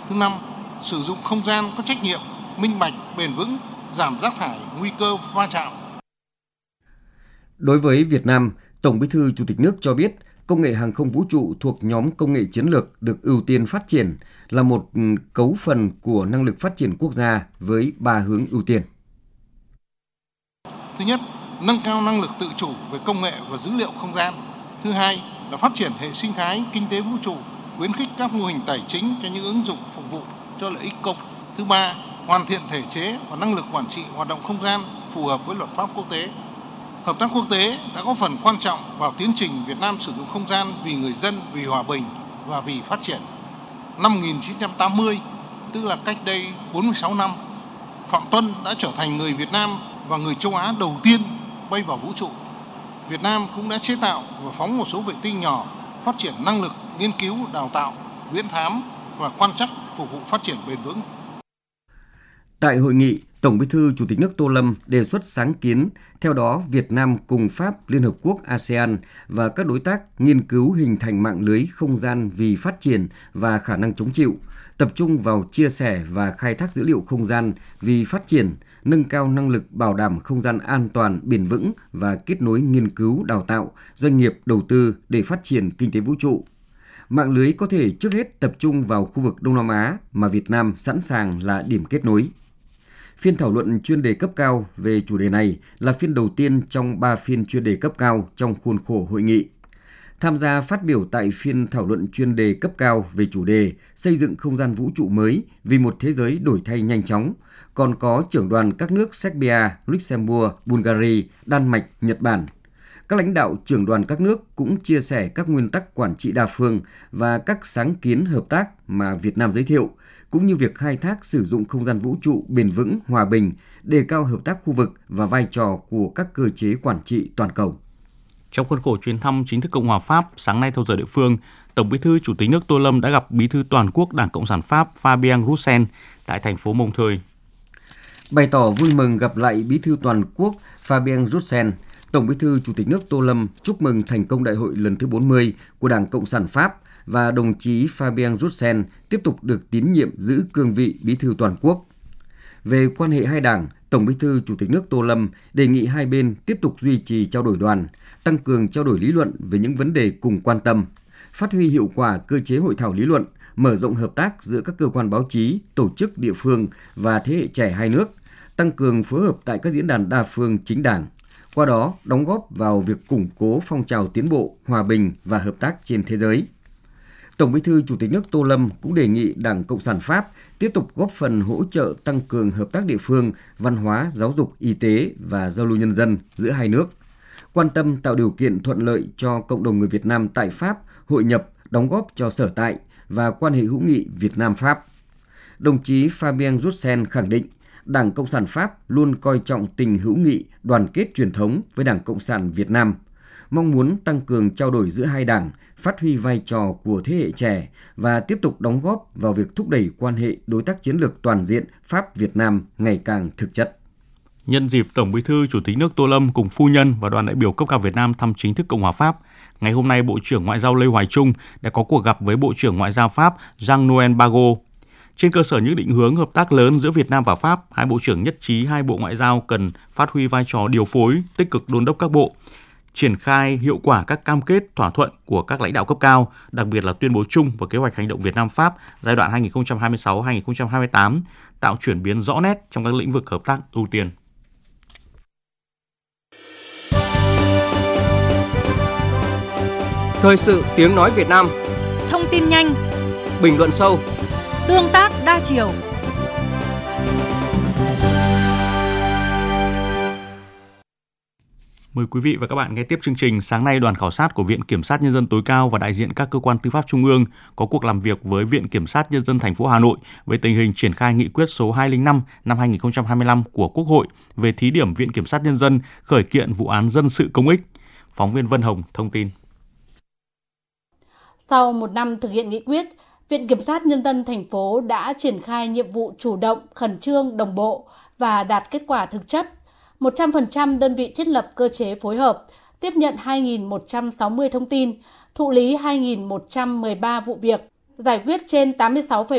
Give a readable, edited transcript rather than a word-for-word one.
Thứ năm, sử dụng không gian có trách nhiệm, minh bạch, bền vững, giảm rác thải, nguy cơ va chạm. Đối với Việt Nam, Tổng Bí thư Chủ tịch nước cho biết công nghệ hàng không vũ trụ thuộc nhóm công nghệ chiến lược được ưu tiên phát triển là một cấu phần của năng lực phát triển quốc gia với 3 hướng ưu tiên. Thứ nhất, nâng cao năng lực tự chủ về công nghệ và dữ liệu không gian. Thứ hai là phát triển hệ sinh thái kinh tế vũ trụ, khuyến khích các mô hình tài chính cho những ứng dụng phục vụ cho lợi ích công. Thứ ba, hoàn thiện thể chế và năng lực quản trị hoạt động không gian phù hợp với luật pháp quốc tế. Hợp tác quốc tế đã có phần quan trọng vào tiến trình Việt Nam sử dụng không gian vì người dân, vì hòa bình và vì phát triển. Năm 1980, tức là cách đây 46 năm, Phạm Tuân đã trở thành người Việt Nam và người châu Á đầu tiên bay vào vũ trụ. Việt Nam cũng đã chế tạo và phóng một số vệ tinh nhỏ, phát triển năng lực, nghiên cứu, đào tạo, viễn thám và quan trắc phục vụ phát triển bền vững. Tại hội nghị, Tổng Bí thư Chủ tịch nước Tô Lâm đề xuất sáng kiến, theo đó Việt Nam cùng Pháp, Liên Hợp Quốc, ASEAN và các đối tác nghiên cứu hình thành mạng lưới không gian vì phát triển và khả năng chống chịu, tập trung vào chia sẻ và khai thác dữ liệu không gian vì phát triển, nâng cao năng lực bảo đảm không gian an toàn, bền vững và kết nối nghiên cứu, đào tạo, doanh nghiệp, đầu tư để phát triển kinh tế vũ trụ. Mạng lưới có thể trước hết tập trung vào khu vực Đông Nam Á mà Việt Nam sẵn sàng là điểm kết nối. Phiên thảo luận chuyên đề cấp cao về chủ đề này là phiên đầu tiên trong 3 phiên chuyên đề cấp cao trong khuôn khổ hội nghị. Tham gia phát biểu tại phiên thảo luận chuyên đề cấp cao về chủ đề xây dựng không gian vũ trụ mới vì một thế giới đổi thay nhanh chóng, còn có trưởng đoàn các nước Serbia, Luxembourg, Bulgaria, Đan Mạch, Nhật Bản. Các lãnh đạo trưởng đoàn các nước cũng chia sẻ các nguyên tắc quản trị đa phương và các sáng kiến hợp tác mà Việt Nam giới thiệu, cũng như việc khai thác sử dụng không gian vũ trụ bền vững, hòa bình, đề cao hợp tác khu vực và vai trò của các cơ chế quản trị toàn cầu. Trong khuôn khổ chuyến thăm chính thức Cộng hòa Pháp, sáng nay theo giờ địa phương, Tổng Bí thư Chủ tịch nước Tô Lâm đã gặp Bí thư Toàn quốc Đảng Cộng sản Pháp Fabien Roussel tại thành phố Montreuil. Bày tỏ vui mừng gặp lại Bí thư Toàn quốc Fabien Roussel, Tổng Bí thư Chủ tịch nước Tô Lâm chúc mừng thành công đại hội lần thứ 40 của Đảng Cộng sản Pháp và đồng chí Fabien Roussel tiếp tục được tín nhiệm giữ cương vị Bí thư Toàn quốc. Về quan hệ hai đảng, Tổng Bí thư Chủ tịch nước Tô Lâm đề nghị hai bên tiếp tục duy trì trao đổi đoàn, tăng cường trao đổi lý luận về những vấn đề cùng quan tâm, phát huy hiệu quả cơ chế hội thảo lý luận, mở rộng hợp tác giữa các cơ quan báo chí, tổ chức địa phương và thế hệ trẻ hai nước, tăng cường phối hợp tại các diễn đàn đa phương chính đảng, qua đó đóng góp vào việc củng cố phong trào tiến bộ, hòa bình và hợp tác trên thế giới. Tổng Bí thư Chủ tịch nước Tô Lâm cũng đề nghị Đảng Cộng sản Pháp tiếp tục góp phần hỗ trợ tăng cường hợp tác địa phương, văn hóa, giáo dục, y tế và giao lưu nhân dân giữa hai nước, quan tâm tạo điều kiện thuận lợi cho cộng đồng người Việt Nam tại Pháp hội nhập, đóng góp cho sở tại và quan hệ hữu nghị Việt Nam-Pháp. Đồng chí Fabien Roussel khẳng định Đảng Cộng sản Pháp luôn coi trọng tình hữu nghị, đoàn kết truyền thống với Đảng Cộng sản Việt Nam, mong muốn tăng cường trao đổi giữa hai đảng, phát huy vai trò của thế hệ trẻ và tiếp tục đóng góp vào việc thúc đẩy quan hệ đối tác chiến lược toàn diện Pháp-Việt Nam ngày càng thực chất. Nhân dịp Tổng Bí thư Chủ tịch nước Tô Lâm cùng phu nhân và đoàn đại biểu cấp cao Việt Nam thăm chính thức Cộng hòa Pháp, ngày hôm nay Bộ trưởng Ngoại giao Lê Hoài Trung đã có cuộc gặp với Bộ trưởng Ngoại giao Pháp Jean-Noël Barrot. Trên cơ sở những định hướng hợp tác lớn giữa Việt Nam và Pháp, hai bộ trưởng nhất trí hai bộ ngoại giao cần phát huy vai trò điều phối, tích cực đôn đốc các bộ, triển khai hiệu quả các cam kết thỏa thuận của các lãnh đạo cấp cao, đặc biệt là tuyên bố chung và kế hoạch hành động Việt Nam-Pháp giai đoạn 2026-2028, tạo chuyển biến rõ nét trong các lĩnh vực hợp tác ưu tiên. Thời sự tiếng nói Việt Nam. Thông tin nhanh, bình luận sâu, tương tác đa chiều. Mời quý vị và các bạn nghe tiếp chương trình. Sáng nay, đoàn khảo sát của Viện Kiểm sát Nhân dân tối cao và đại diện các cơ quan tư pháp trung ương có cuộc làm việc với Viện Kiểm sát Nhân dân thành phố Hà Nội về tình hình triển khai nghị quyết số 205 năm 2025 của Quốc hội về thí điểm Viện Kiểm sát Nhân dân khởi kiện vụ án dân sự công ích. Phóng viên Vân Hồng thông tin. Sau một năm thực hiện nghị quyết, Viện Kiểm sát Nhân dân thành phố đã triển khai nhiệm vụ chủ động, khẩn trương, đồng bộ và đạt kết quả thực chất. 100% đơn vị thiết lập cơ chế phối hợp, tiếp nhận 2.160 thông tin, thụ lý 2.113 vụ việc, giải quyết trên 86,7%